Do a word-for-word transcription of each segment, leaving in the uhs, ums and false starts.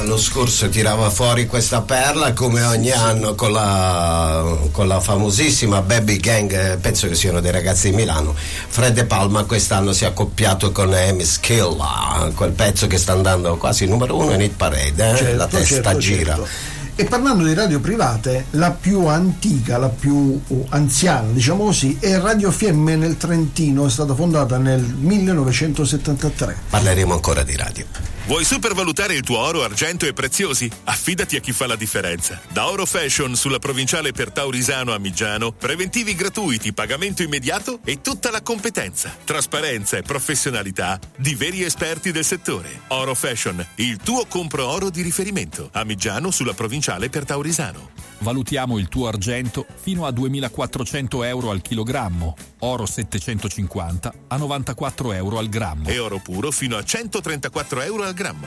l'anno scorso tirava fuori questa perla come ogni anno con la, con la famosissima Baby Gang, penso che siano dei ragazzi di Milano. Fred De Palma quest'anno si è accoppiato con Amy Skilla, quel pezzo che sta andando quasi numero uno in Hit Parade, eh? certo, la testa certo, gira. Certo. E parlando di radio private, la più antica, la più anziana, diciamo così, è Radio F M nel Trentino, è stata fondata nel millenovecentosettantatré. Parleremo ancora di radio. Vuoi supervalutare il tuo oro, argento e preziosi? Affidati a chi fa la differenza. Da Oro Fashion sulla provinciale per Taurisano a Migiano, preventivi gratuiti, pagamento immediato e tutta la competenza, trasparenza e professionalità di veri esperti del settore. Oro Fashion, il tuo compro oro di riferimento. A Migiano sulla provinciale per Taurisano. Valutiamo il tuo argento fino a duemilaquattrocento euro al chilogrammo, oro settecentocinquanta a novantaquattro euro al grammo e oro puro fino a centotrentaquattro euro al grammo.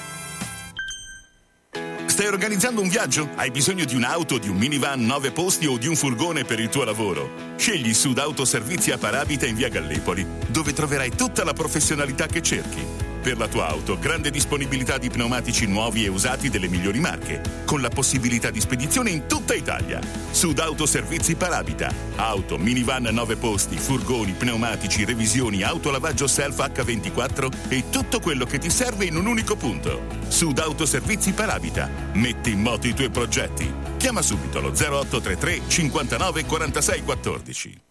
Stai organizzando un viaggio? Hai bisogno di un'auto, di un minivan, nove posti o di un furgone per il tuo lavoro? Scegli Sud Autoservizi a Parabita in via Gallipoli, dove troverai tutta la professionalità che cerchi. Per la tua auto, grande disponibilità di pneumatici nuovi e usati delle migliori marche, con la possibilità di spedizione in tutta Italia. Sud Autoservizi Parabita. Auto, minivan nove posti, furgoni, pneumatici, revisioni, autolavaggio self acca ventiquattro e tutto quello che ti serve in un unico punto. Sud Autoservizi Parabita. Metti in moto i tuoi progetti. Chiama subito lo zero otto tre tre cinquantanove quarantasei quattordici.